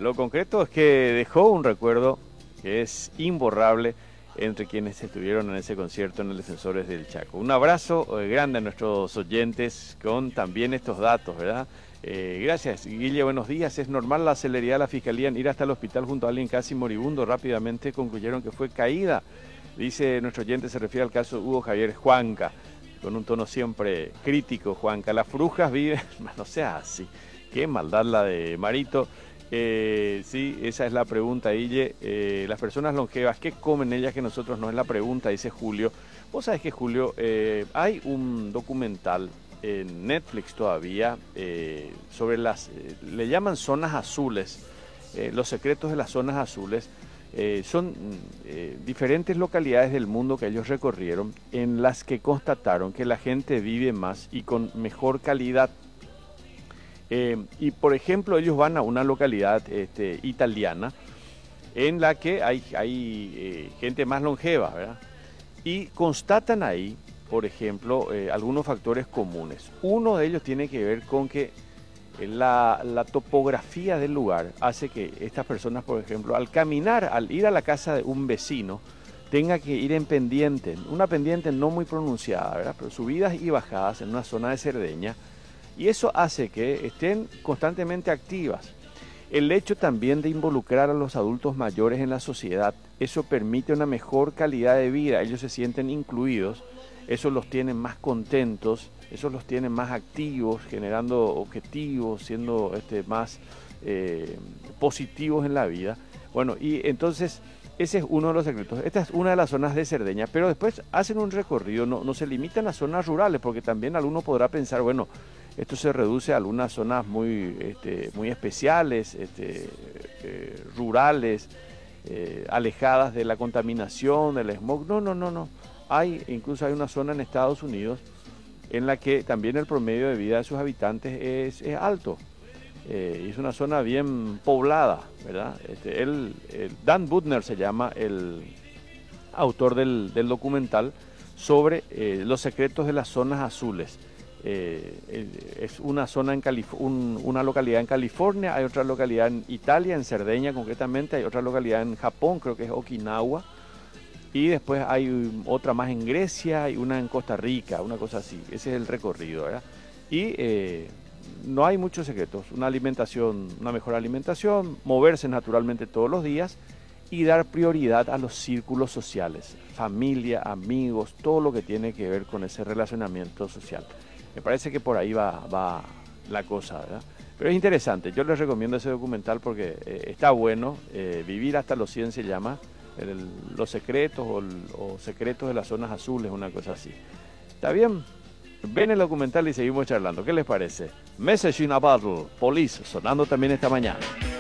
Lo concreto es que dejó un recuerdo que es imborrable entre quienes estuvieron en ese concierto en el Defensores del Chaco. Un abrazo grande a nuestros oyentes con también estos datos, ¿verdad? Gracias, Guille, buenos días. Es normal la celeridad de la Fiscalía en ir hasta el hospital junto a alguien casi moribundo. Rápidamente concluyeron que fue caída. Dice nuestro oyente, se refiere al caso Hugo Javier Juanca, con un tono siempre crítico, Juanca. Las frujas viven, no sea así. Qué maldad la de Marito. Sí, esa es la pregunta, Guille. Las personas longevas, ¿qué comen ellas que nosotros no? Es la pregunta, dice Julio. Vos sabés que, Julio, hay un documental en Netflix todavía sobre le llaman zonas azules, los secretos de las zonas azules. Son diferentes localidades del mundo que ellos recorrieron en las que constataron que la gente vive más y con mejor calidad. Y por ejemplo, ellos van a una localidad italiana en la que hay gente más longeva, ¿verdad? Y constatan ahí, por ejemplo, algunos factores comunes. Uno de ellos tiene que ver con que la topografía del lugar hace que estas personas, por ejemplo, al caminar, al ir a la casa de un vecino, tenga que ir en pendiente, una pendiente no muy pronunciada, ¿verdad? Pero subidas y bajadas en una zona de Cerdeña. Y eso hace que estén constantemente activas. El hecho también de involucrar a los adultos mayores en la sociedad, eso permite una mejor calidad de vida. Ellos se sienten incluidos, eso los tiene más contentos, eso los tiene más activos, generando objetivos, siendo más positivos en la vida. Bueno, y entonces ese es uno de los secretos. Esta es una de las zonas de Cerdeña, pero después hacen un recorrido, no se limitan a zonas rurales, porque también alguno podrá pensar, bueno, esto se reduce a algunas zonas muy especiales, rurales, alejadas de la contaminación, del smog. No. Incluso hay una zona en Estados Unidos en la que también el promedio de vida de sus habitantes es alto. Y es una zona bien poblada, ¿verdad? Dan Buettner se llama el autor del documental sobre los secretos de las zonas azules. Es una zona una localidad en California, hay otra localidad en Italia, en Cerdeña concretamente, hay otra localidad en Japón, creo que es Okinawa, y después hay otra más en Grecia y una en Costa Rica, una cosa así. Ese es el recorrido, ¿verdad? Y no hay muchos secretos, una mejor alimentación, moverse naturalmente todos los días y dar prioridad a los círculos sociales, familia, amigos, todo lo que tiene que ver con ese relacionamiento social. Me parece que por ahí va la cosa, ¿verdad? Pero es interesante, yo les recomiendo ese documental porque está bueno. Vivir hasta los 100 se llama, los secretos o secretos de las zonas azules, una cosa así. ¿Está bien? Ven el documental y seguimos charlando. ¿Qué les parece? Message in a Bottle, Police, sonando también esta mañana.